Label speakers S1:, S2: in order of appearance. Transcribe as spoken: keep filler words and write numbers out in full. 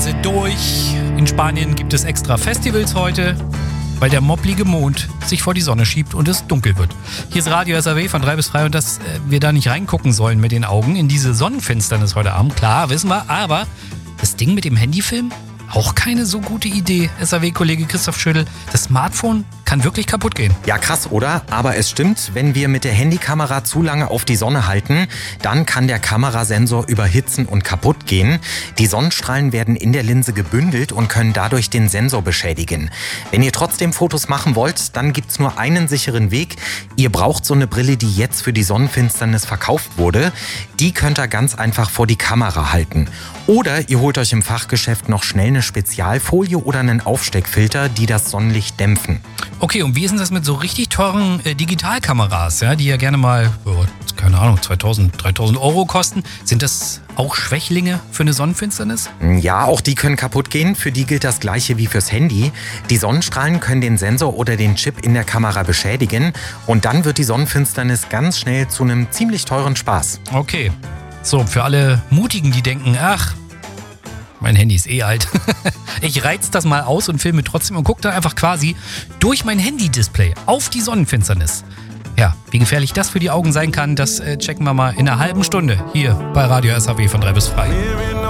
S1: Sommerreise durch. In Spanien gibt es extra Festivals heute, weil der mopplige Mond sich vor die Sonne schiebt und es dunkel wird. Hier ist Radio S R W von drei bis drei und dass äh, wir da nicht reingucken sollen mit den Augen in diese Sonnenfinsternis heute Abend. Klar, wissen wir, aber das Ding mit dem Handyfilm? Auch keine so gute Idee, S R W-Kollege Christoph Schüttel. Das Smartphone kann wirklich kaputt gehen.
S2: Ja, krass, oder? Aber es stimmt, wenn wir mit der Handykamera zu lange auf die Sonne halten, dann kann der Kamerasensor überhitzen und kaputt gehen. Die Sonnenstrahlen werden in der Linse gebündelt und können dadurch den Sensor beschädigen. Wenn ihr trotzdem Fotos machen wollt, dann gibt's nur einen sicheren Weg. Ihr braucht so eine Brille, die jetzt für die Sonnenfinsternis verkauft wurde. Die könnt ihr ganz einfach vor die Kamera halten. Oder ihr holt euch im Fachgeschäft noch schnell eine Spezialfolie oder einen Aufsteckfilter, die das Sonnenlicht dämpfen.
S1: Okay, und wie ist denn das mit so richtig teuren äh, Digitalkameras, ja, die ja gerne mal, oh, keine Ahnung, zweitausend, dreitausend Euro kosten? Sind das auch Schwächlinge für eine Sonnenfinsternis?
S2: Ja, auch die können kaputt gehen. Für die gilt das Gleiche wie fürs Handy. Die Sonnenstrahlen können den Sensor oder den Chip in der Kamera beschädigen und dann wird die Sonnenfinsternis ganz schnell zu einem ziemlich teuren Spaß.
S1: Okay, so, für alle Mutigen, die denken, ach, mein Handy ist eh alt. Ich reiz das mal aus und filme trotzdem und gucke dann einfach quasi durch mein Handy-Display auf die Sonnenfinsternis. Ja, wie gefährlich das für die Augen sein kann, das äh, checken wir mal in einer halben Stunde hier bei Radio S R W von drei bis drei.